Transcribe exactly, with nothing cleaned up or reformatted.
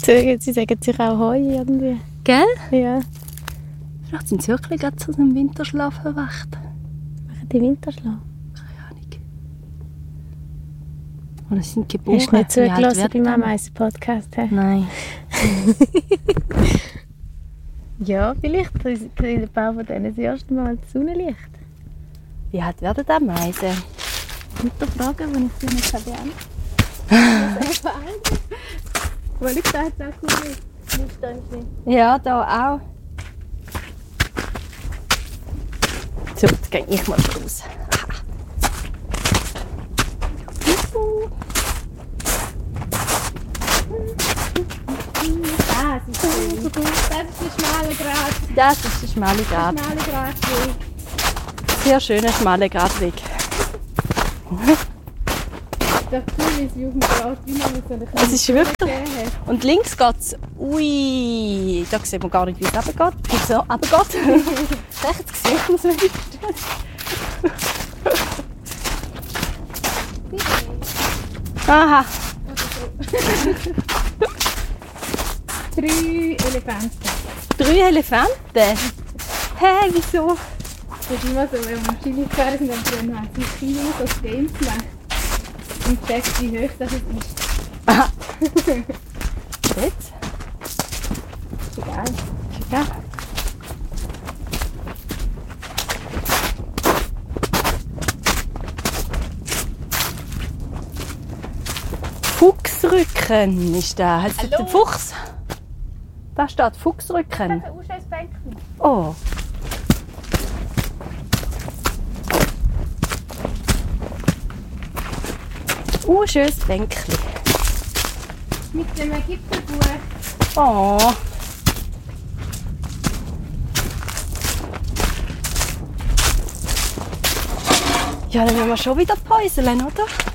Sie, sie sagen sich auch Heu irgendwie. Gell? Ja. Vielleicht sind sie wirklich gerade zu einem Winterschlaf erwacht. Machen die Winterschlaf? Keine Ahnung. Oder sie sind geboren. Hast du nicht Wie alt zugelassen werden beim die? Ameisen-Podcast? Nein. Ja, vielleicht kriegt ein paar von denen das erste Mal das Sonnenlicht. Wie alt werden die Ameisen? Gute Frage, die ich dir nicht beantworten kann. Weil ich da jetzt auch gut nicht. Ja, da auch. So, jetzt gehe ich mal raus. Das ist schön. Das ist der schmale Grat. Das ist der schmale Grat. Der schmale Gratweg. Sehr schöner schmaler Gratweg. Der Touris Jugendrat, wie man so eine Es ist wirklich. gegeben hat. Und links geht es. Ui, da sieht man gar nicht, wie es runtergeht. Wie es so runtergeht. Rechts sieht man es wenigstens. Aha. Drei Elefanten. Drei Elefanten? Hä, hey, wieso? Das ist immer so, wenn wir Chili gefahren sind, dann haben sie Chili das Game gemacht. Und checkt, wie hoch das ist. Aha. Jetzt? Ist egal. Ja. Fuchsrücken ist da. Heißt das Hallo? der Fuchs? Da steht Fuchsrücken. ein schönes Bänkchen. Oh. Oh, schönes Bänkchen. Mit dem Gipfelbuch. Oh. Ja, dann müssen wir schon wieder päuseln, oder?